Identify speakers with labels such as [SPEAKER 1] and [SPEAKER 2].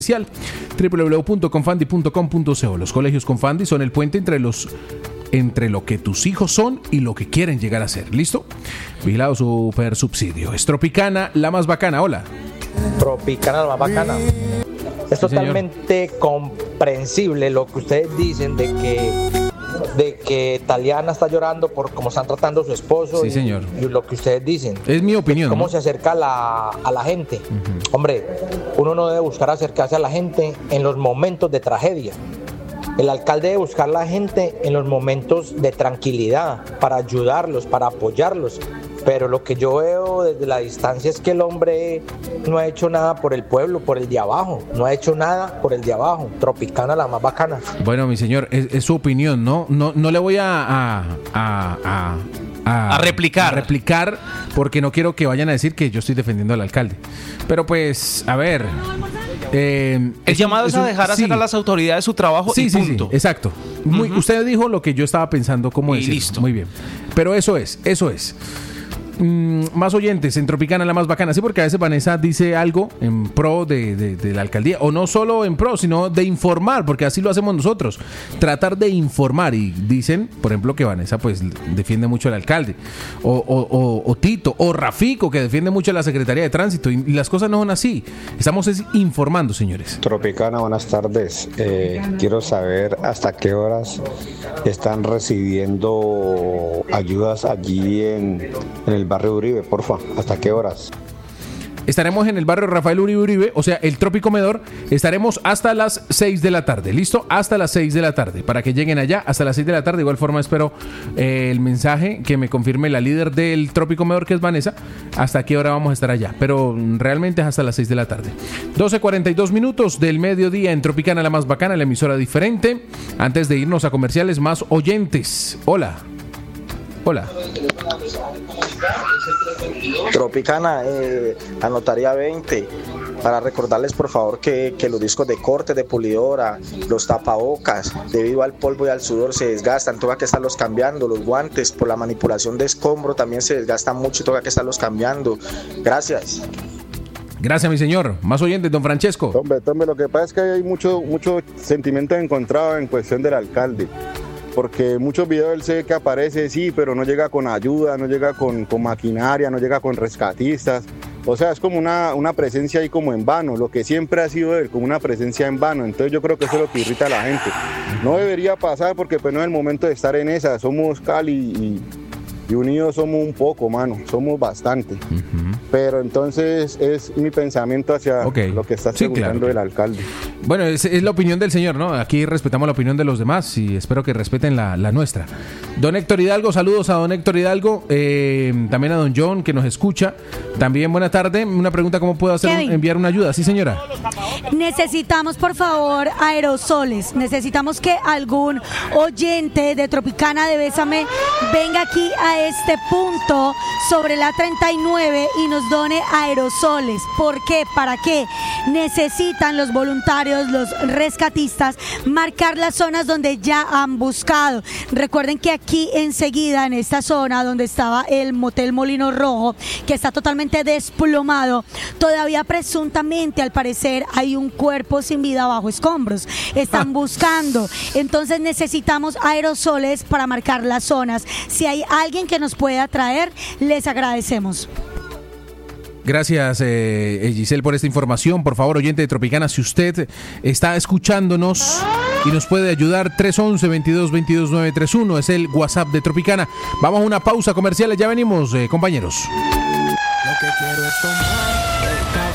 [SPEAKER 1] www.confandi.com.co. Los colegios Confandi son el puente entre lo que tus hijos son y lo que quieren llegar a ser. ¿Listo? Vigilado Super Subsidio. Es Tropicana, la más bacana. Hola.
[SPEAKER 2] Tropicana, la más bacana. Es totalmente comprensible lo que ustedes dicen de que Taliana está llorando por cómo están tratando a su esposo.
[SPEAKER 1] Sí, señor.
[SPEAKER 2] Y lo que ustedes dicen.
[SPEAKER 1] Es mi opinión.
[SPEAKER 2] Cómo
[SPEAKER 1] ¿no?
[SPEAKER 2] se acerca a la gente. Hombre, uno no debe buscar acercarse a la gente en los momentos de tragedia. El alcalde debe buscar a la gente en los momentos de tranquilidad, para ayudarlos, para apoyarlos. Pero lo que yo veo desde la distancia es que el hombre no ha hecho nada por el pueblo, por el de abajo. No ha hecho nada por el de abajo. Tropicana, la más bacana.
[SPEAKER 1] Bueno, mi señor, es su opinión, ¿no? No le voy a replicar porque no quiero que vayan a decir que yo estoy defendiendo al alcalde. Pero pues, a ver...
[SPEAKER 3] el llamado es a dejar hacer a las autoridades su trabajo y punto.
[SPEAKER 1] Sí, exacto. Usted dijo lo que yo estaba pensando cómo decir.
[SPEAKER 3] Listo.
[SPEAKER 1] Muy bien. Pero eso es. Más oyentes en Tropicana, la más bacana. Sí, porque a veces Vanessa dice algo en pro de la alcaldía, o no solo en pro, sino de informar, porque así lo hacemos nosotros, tratar de informar. Y dicen, por ejemplo, que Vanessa pues defiende mucho al alcalde, o Tito, o Rafico, que defiende mucho a la Secretaría de Tránsito, y las cosas no son así. Estamos informando, señores.
[SPEAKER 4] Tropicana, buenas tardes. Quiero saber hasta qué horas están recibiendo ayudas allí en el barrio Uribe, porfa. ¿Hasta qué horas?
[SPEAKER 1] Estaremos en el barrio Rafael Uribe, o sea, el Tropicomedor. Estaremos hasta las 6 de la tarde. ¿Listo? Hasta las 6 de la tarde. Para que lleguen allá hasta las 6 de la tarde. De igual forma espero el mensaje que me confirme la líder del Tropicomedor, que es Vanessa, hasta qué hora vamos a estar allá. Pero realmente es hasta las 6 de la tarde. 12:42 minutos del mediodía en Tropicana, la más bacana, la emisora diferente. Antes de irnos a comerciales, más oyentes. Hola.
[SPEAKER 5] Tropicana, anotaría 20 para recordarles por favor que los discos de corte, de pulidora, los tapabocas, debido al polvo y al sudor se desgastan, toca que estarlos cambiando. Los guantes por la manipulación de escombro también se desgastan mucho y toca que estarlos cambiando. Gracias.
[SPEAKER 1] Gracias, mi señor. Más oyentes, don Francesco.
[SPEAKER 6] Hombre, lo que pasa es que hay mucho sentimiento encontrado en cuestión del alcalde. Porque muchos videos él sé que aparece, sí, pero no llega con ayuda, no llega con maquinaria, no llega con rescatistas. O sea, es como una presencia ahí como en vano, lo que siempre ha sido él, como una presencia en vano. Entonces yo creo que eso es lo que irrita a la gente. No debería pasar porque pues no es el momento de estar en esa. Somos Cali y unidos somos un poco, mano, somos bastante. Pero entonces es mi pensamiento hacia lo que está preguntando el alcalde.
[SPEAKER 1] Bueno, es la opinión del señor, ¿no? Aquí respetamos la opinión de los demás y espero que respeten la nuestra. Don Héctor Hidalgo, saludos a don Héctor Hidalgo, también a don John que nos escucha. También buena tarde, una pregunta, ¿cómo puedo enviar una ayuda? Sí, señora.
[SPEAKER 7] Necesitamos, por favor, aerosoles. Necesitamos que algún oyente de Tropicana de Bésame venga aquí a este punto sobre la 39 y nos done aerosoles. ¿Por qué? ¿Para qué? Necesitan los voluntarios, los rescatistas, marcar las zonas donde ya han buscado. Recuerden que aquí enseguida, en esta zona donde estaba el motel Molino Rojo, que está totalmente desplomado, todavía presuntamente, al parecer, hay un cuerpo sin vida bajo escombros. Están buscando. Entonces necesitamos aerosoles para marcar las zonas. Si hay alguien que nos pueda traer, les agradecemos.
[SPEAKER 1] Gracias, Giselle, por esta información. Por favor, oyente de Tropicana, si usted está escuchándonos y nos puede ayudar, 311-2222-931 es el WhatsApp de Tropicana. Vamos a una pausa comercial, ya venimos, compañeros.
[SPEAKER 8] Lo que quiero es tomar